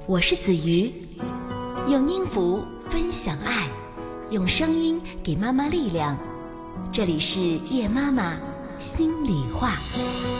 我是子瑜，用音符分享爱，用声音给妈妈力量。这里是叶妈妈心里话。